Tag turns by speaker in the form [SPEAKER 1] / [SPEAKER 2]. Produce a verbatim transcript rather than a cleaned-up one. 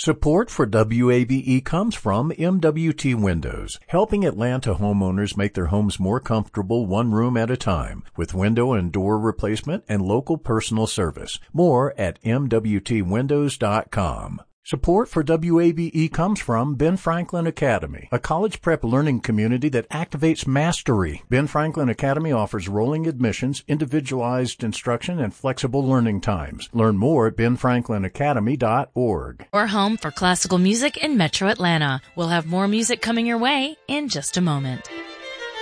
[SPEAKER 1] Support for W A B E comes from M W T Windows, helping Atlanta homeowners make their homes more comfortable one room at a time with window and door replacement and local personal service. More at M W T windows dot com. Support for W A B E comes from Ben Franklin Academy, a college prep learning community that activates mastery. Ben Franklin Academy offers rolling admissions, individualized instruction, and flexible learning times. Learn more at ben franklin academy dot org.
[SPEAKER 2] Or home for classical music in Metro Atlanta. We'll have more music coming your way in just a moment.